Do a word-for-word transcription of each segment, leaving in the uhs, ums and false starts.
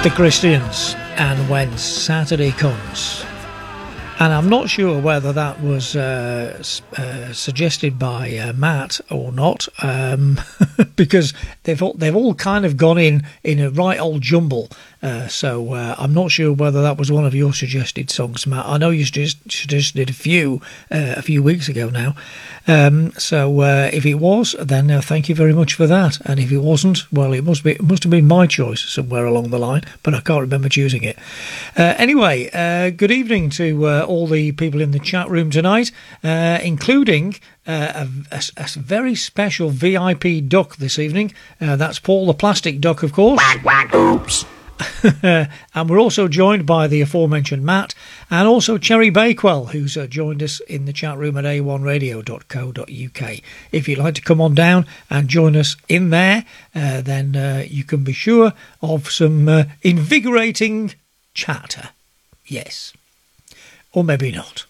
The Christians and When Saturday Comes. And I'm not sure whether that was uh, uh, suggested by uh, Matt or not, um, because they've all, they've all kind of gone in in a right old jumble. Uh, so uh, I'm not sure whether that was one of your suggested songs, Matt. I know you just suggested a few uh, a few weeks ago now. Um, so uh, if it was, then uh, thank you very much for that. And if it wasn't, well, it must be it must have been my choice somewhere along the line, but I can't remember choosing it. Uh, anyway, uh, good evening to uh, all the people in the chat room tonight, uh, including uh, a, a, a very special V I P duck this evening. Uh, that's Paul the Plastic Duck, of course. Quack, quack, oops. And we're also joined by the aforementioned Matt and also Cherry Bakewell, who's uh, joined us in the chat room at a one radio dot co dot uk. If you'd like to come on down and join us in there, uh, then uh, you can be sure of some uh, invigorating chatter. Yes. Or maybe not.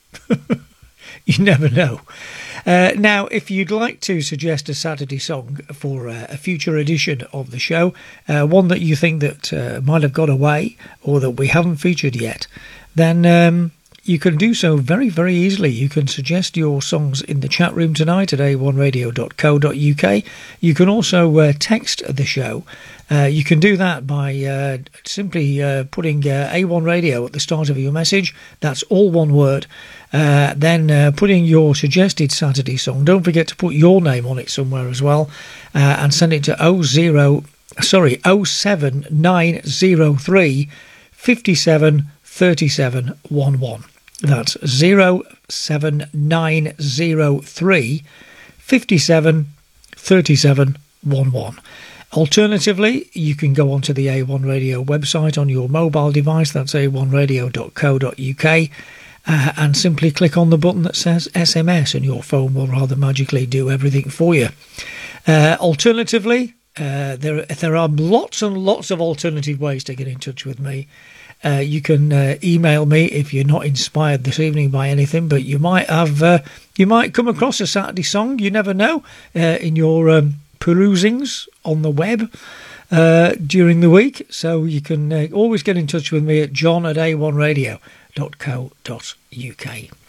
You never know. Uh, now, if you'd like to suggest a Saturday song for uh, a future edition of the show, uh, one that you think that uh, might have got away or that we haven't featured yet, then um, you can do so very, very easily. You can suggest your songs in the chat room tonight at a one radio dot co dot uk. You can also uh, text the show. Uh, you can do that by uh, simply uh, putting uh, A one Radio at the start of your message. That's all one word. Uh, then uh, putting your suggested Saturday song. Don't forget to put your name on it somewhere as well, uh, and send it to oh zero sorry oh seven nine oh three five seven three seven one one. That's zero seven nine oh three five seven three seven one one. Alternatively, you can go onto the A one Radio website on your mobile device. That's a one radio dot co dot uk. Uh, and simply click on the button that says S M S, and your phone will rather magically do everything for you. Uh, alternatively, uh, there there are lots and lots of alternative ways to get in touch with me. Uh, you can uh, email me if you're not inspired this evening by anything, but you might have uh, you might come across a Saturday song. You never know uh, in your um, perusings on the web uh, during the week. So you can uh, always get in touch with me at john at a one radio dot co dot uk.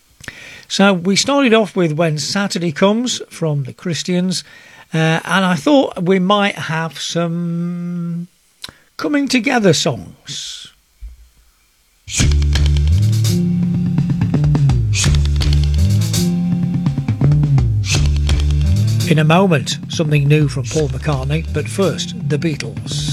So we started off with When Saturday Comes from the Christians, uh, and I thought we might have some coming together songs. In a moment, something new from Paul McCartney, but first, the Beatles.